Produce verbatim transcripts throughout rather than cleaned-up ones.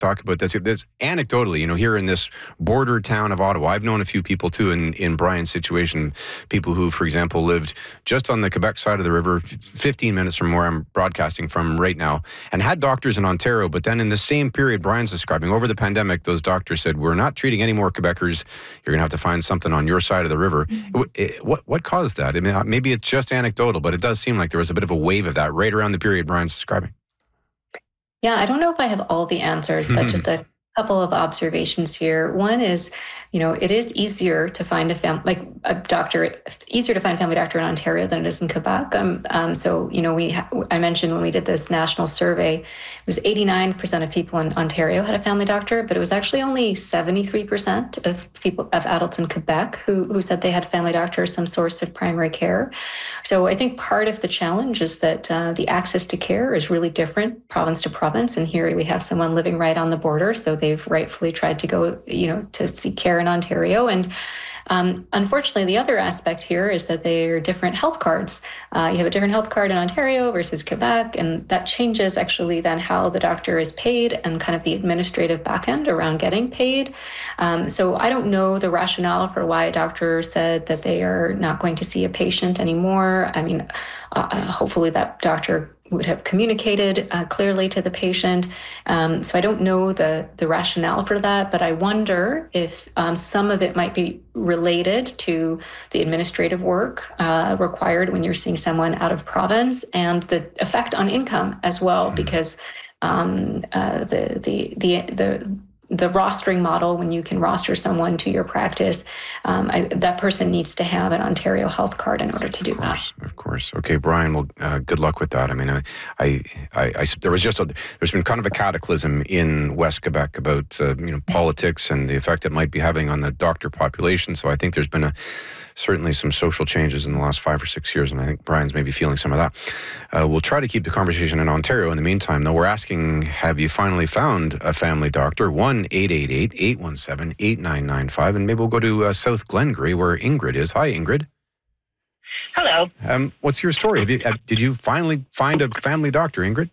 talk about this. This anecdotally, you know, here in this border town of Ottawa, I've known a few people too in, in Brian's situation, people who, for example, lived just on the Quebec side of the river, fifteen minutes from where I'm broadcasting from right now, and had doctors in Ontario. But then in the same period Brian's describing, over the pandemic, those doctors said, we're not treating any more Quebecers. You're going to have to find something on your side of the river. Mm-hmm. What, what caused that? I mean, maybe it's just anecdotal, but it does seem like there was a bit of a wave of that right around the period Brian's describing. Yeah, I don't know if I have all the answers, but just a couple of observations here. One is, you know, it is easier to find a family, like a doctor, easier to find a family doctor in Ontario than it is in Quebec. Um, um, so, you know, we, ha- I mentioned when we did this national survey, it was eighty-nine percent of people in Ontario had a family doctor, but it was actually only seventy-three percent of people, of adults in Quebec who, who said they had a family doctor as some source of primary care. So I think part of the challenge is that uh, the access to care is really different province to province. And here we have someone living right on the border. So they've rightfully tried to go, you know, to seek care in Ontario. And um, unfortunately, the other aspect here is that they're different health cards. Uh, you have a different health card in Ontario versus Quebec, and that changes actually then how the doctor is paid and kind of the administrative backend around getting paid. Um, so I don't know the rationale for why a doctor said that they are not going to see a patient anymore. I mean, uh, hopefully that doctor would have communicated uh, clearly to the patient. Um, so I don't know the, the rationale for that, but I wonder if um, some of it might be related to the administrative work uh, required when you're seeing someone out of province and the effect on income as well, mm-hmm. because um, uh, the, the, the, the, the rostering model, when you can roster someone to your practice, um, I, that person needs to have an Ontario health card in order to do of course, that. Of course. Okay, Brian, well, uh, good luck with that. I mean, I, I, I, I there was just, a, there's been kind of a cataclysm in West Quebec about, uh, you know, politics and the effect it might be having on the doctor population. So I think there's been a, certainly some social changes in the last five or six years, and I think Brian's maybe feeling some of that. Uh, we'll try to keep the conversation in Ontario. In the meantime, though, we're asking, have you finally found a family doctor? one eight eight eight, eight one seven, eight nine nine five, and maybe we'll go to uh, South Glengarry, where Ingrid is. Hi, Ingrid. Hello. Um, what's your story? Have you, uh, did you finally find a family doctor, Ingrid?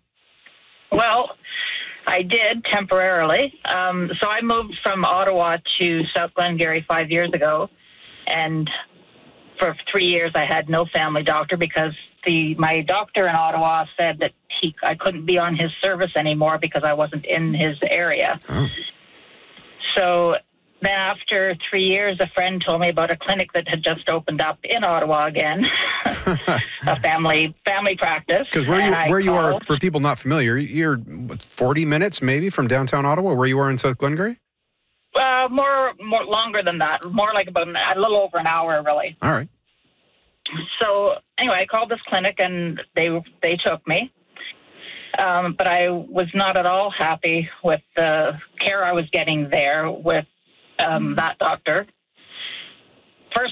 Well, I did temporarily. Um, so I moved from Ottawa to South Glengarry five years ago, and for three years I had no family doctor because the my doctor in Ottawa said that he I couldn't be on his service anymore because I wasn't in his area. Oh. So then after three years, a friend told me about a clinic that had just opened up in Ottawa again, a family family practice. Because where you I where you called. are, for people not familiar, you're forty minutes maybe from downtown Ottawa, where you are in South Glengarry? Uh, more, more longer than that. More like about an, a little over an hour, really. All right. So anyway, I called this clinic and they they took me, um, but I was not at all happy with the care I was getting there with um, that doctor. First,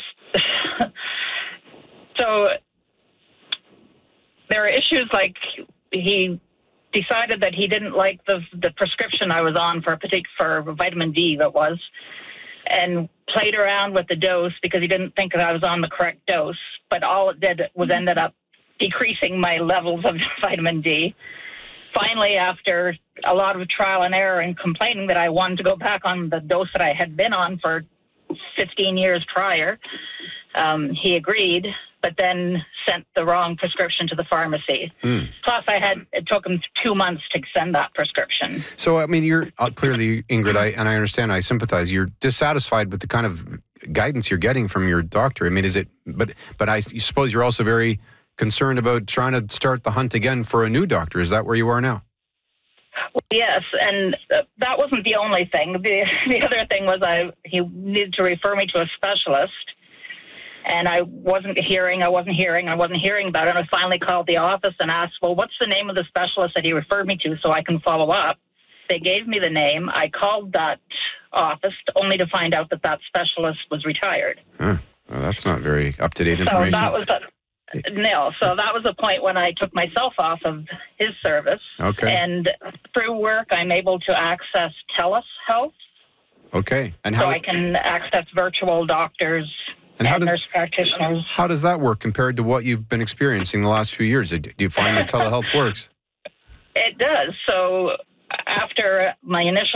so there are issues like he decided that he didn't like the the prescription I was on for a particular for vitamin D that was, and played around with the dose because he didn't think that I was on the correct dose. But all it did was ended up decreasing my levels of vitamin D. Finally, after a lot of trial and error and complaining that I wanted to go back on the dose that I had been on for fifteen years prior, um, he agreed, but then sent the wrong prescription to the pharmacy. Mm. Plus, I had it took him two months to send that prescription. So, I mean, you're uh, clearly, Ingrid, I, and I understand, I sympathize. You're dissatisfied with the kind of guidance you're getting from your doctor. I mean, is it? But but I suppose you're also very concerned about trying to start the hunt again for a new doctor. Is that where you are now? Well, yes, and uh, that wasn't the only thing. The the other thing was I he needed to refer me to a specialist. And I wasn't hearing, I wasn't hearing, I wasn't hearing about it. And I finally called the office and asked, well, what's the name of the specialist that he referred me to so I can follow up? They gave me the name. I called that office only to find out that that specialist was retired. Huh. Well, that's not very up-to-date information. So that was a, no. So that was the point when I took myself off of his service. Okay. And through work, I'm able to access TELUS Health. Okay. And how? So I can access virtual doctors. And how does, nurse practitioners. How does that work compared to what you've been experiencing the last few years? Do you find that telehealth works? It does. So after my initial